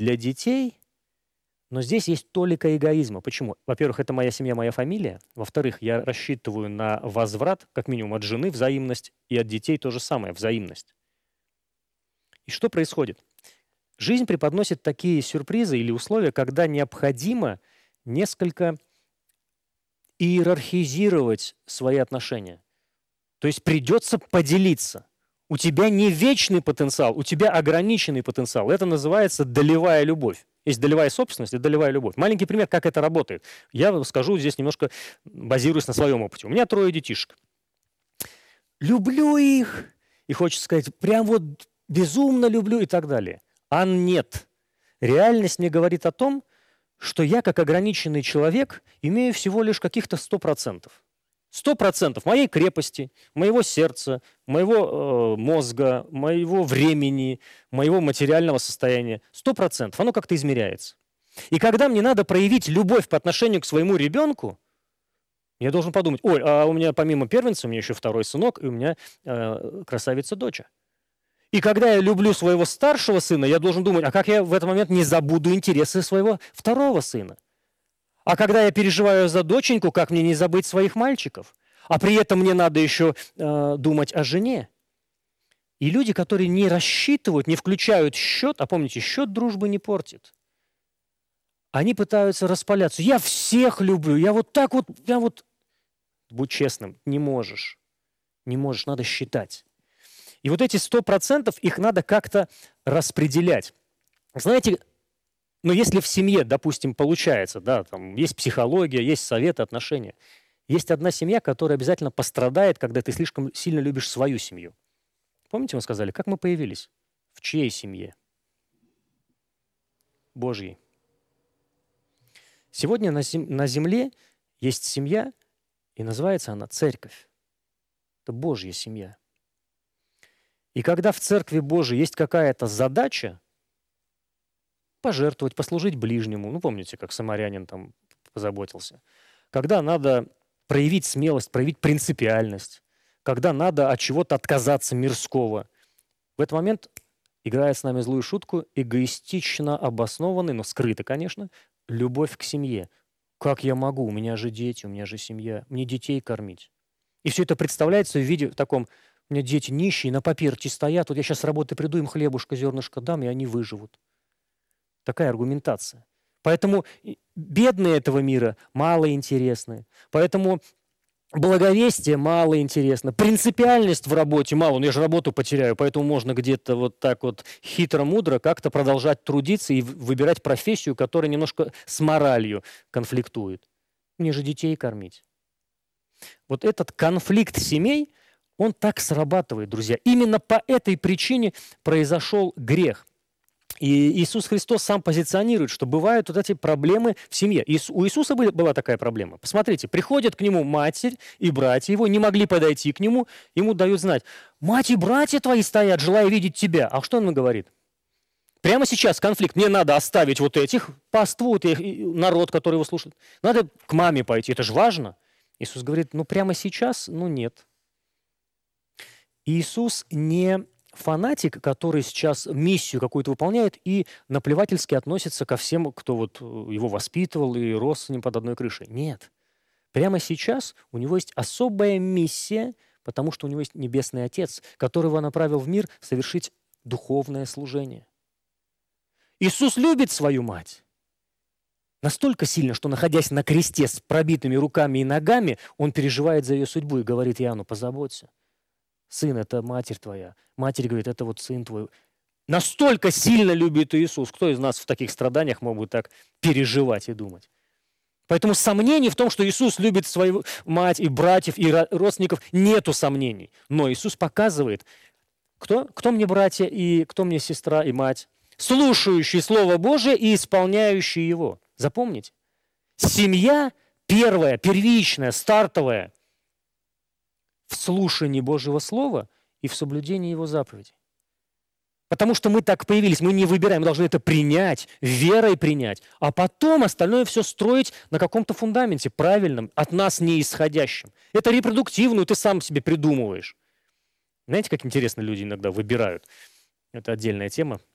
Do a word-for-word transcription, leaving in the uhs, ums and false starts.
для детей, но здесь есть толика эгоизма. Почему? Во-первых, это моя семья, моя фамилия. Во-вторых, я рассчитываю на возврат, как минимум от жены взаимность, и от детей то же самое, взаимность. И что происходит? Жизнь преподносит такие сюрпризы или условия, когда необходимо несколько иерархизировать свои отношения. То есть придется поделиться. У тебя не вечный потенциал, у тебя ограниченный потенциал. Это называется долевая любовь. Есть долевая собственность и долевая любовь. Маленький пример, как это работает. Я скажу здесь немножко, базируясь на своем опыте. У меня трое детишек. Люблю их, и хочется сказать, прям вот безумно люблю и так далее. А нет. Реальность мне говорит о том, что я, как ограниченный человек, имею всего лишь каких-то сто процентов. Сто процентов моей крепости, моего сердца, моего э, мозга, моего времени, моего материального состояния. Сто процентов. Оно как-то измеряется. И когда мне надо проявить любовь по отношению к своему ребенку, я должен подумать, ой, а у меня помимо первенца, у меня еще второй сынок, и у меня э, красавица-доча. И когда я люблю своего старшего сына, я должен думать, а как я в этот момент не забуду интересы своего второго сына? А когда я переживаю за доченьку, как мне не забыть своих мальчиков? А при этом мне надо еще э, думать о жене. И люди, которые не рассчитывают, не включают счет, а помните, счет дружбы не портит. Они пытаются распаляться. Я всех люблю, я вот так вот, я вот... Будь честным, не можешь. Не можешь, надо считать. И вот эти сто процентов, их надо как-то распределять. Знаете, ну если в семье, допустим, получается, да, там есть психология, есть советы, отношения, есть одна семья, которая обязательно пострадает, когда ты слишком сильно любишь свою семью. Помните, мы сказали, как мы появились? В чьей семье? Божьей. Сегодня на, зем- на земле есть семья, и называется она церковь. Это Божья семья. И когда в Церкви Божией есть какая-то задача пожертвовать, послужить ближнему, ну, помните, как самарянин там позаботился, когда надо проявить смелость, проявить принципиальность, когда надо от чего-то отказаться мирского, в этот момент играет с нами злую шутку эгоистично обоснованный, но скрыто, конечно, любовь к семье. Как я могу? У меня же дети, у меня же семья, мне детей кормить. И все это представляется в виде в таком: у меня дети нищие, на паперти стоят, вот я сейчас с работы приду, им хлебушка, зернышко дам, и они выживут. Такая аргументация. Поэтому бедные этого мира мало интересны. Поэтому благовестие мало интересно. Принципиальность в работе мало. Ну я же работу потеряю, поэтому можно где-то вот так вот хитро-мудро как-то продолжать трудиться и выбирать профессию, которая немножко с моралью конфликтует. Мне же детей кормить. Вот этот конфликт семей, он так срабатывает, друзья. Именно по этой причине произошел грех. И Иисус Христос сам позиционирует, что бывают вот эти проблемы в семье. И у Иисуса была такая проблема. Посмотрите, приходят к нему матерь и братья его, не могли подойти к нему, ему дают знать: мать и братья твои стоят, желая видеть тебя. А что он ему говорит? Прямо сейчас конфликт. Мне надо оставить вот этих, паству, народ, который его слушает. Надо к маме пойти, это же важно. Иисус говорит, ну прямо сейчас, ну нет. Иисус не фанатик, который сейчас миссию какую-то выполняет и наплевательски относится ко всем, кто вот его воспитывал и рос с ним под одной крышей. Нет. Прямо сейчас у него есть особая миссия, потому что у него есть Небесный Отец, которого направил в мир совершить духовное служение. Иисус любит свою мать настолько сильно, что, находясь на кресте с пробитыми руками и ногами, он переживает за ее судьбу и говорит Иоанну: позаботься. Сын – это матерь твоя. Матерь говорит: это вот сын твой. Настолько сильно любит Иисус. Кто из нас в таких страданиях мог бы так переживать и думать? Поэтому сомнений в том, что Иисус любит свою мать и братьев, и родственников, нету сомнений. Но Иисус показывает, кто, кто мне братья и кто мне сестра и мать. Слушающие Слово Божие и исполняющие его. Запомните. Семья первая, первичная, стартовая в слушании Божьего Слова и в соблюдении Его заповедей. Потому что мы так появились, мы не выбираем, мы должны это принять, верой принять, а потом остальное все строить на каком-то фундаменте правильном, от нас не исходящем. Это репродуктивную ты сам себе придумываешь. Знаете, как интересно люди иногда выбирают? Это отдельная тема.